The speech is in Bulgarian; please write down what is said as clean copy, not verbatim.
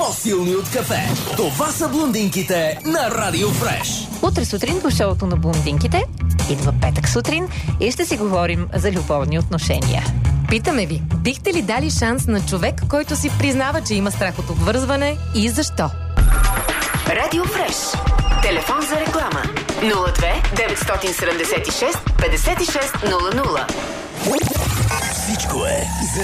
по-силни от кафе. Това са блондинките на Радио Фреш. Утре сутрин по шоуто на блондинките идва петък сутрин и ще си говорим за любовни отношения. Питаме ви, бихте ли дали шанс на човек, който си признава, че има страх от обвързване и защо? Радио Фреш. Телефон за реклама 02 976 56 00. Всичко е за